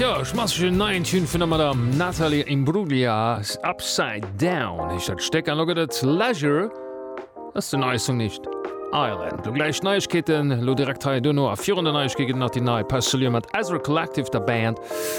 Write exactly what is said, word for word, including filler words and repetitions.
Ja, schmassche neuen Tune vun der Madame Natalie Imbruglia Upside Down. Ich dat Steck an loget Leisure ass den Eisung nicht. Island. Du gleich Neuigkeiten, lo direkt ha Donno a vierhundert Neuigkeiten nach die neue Passion mat Ezra Collective der Band.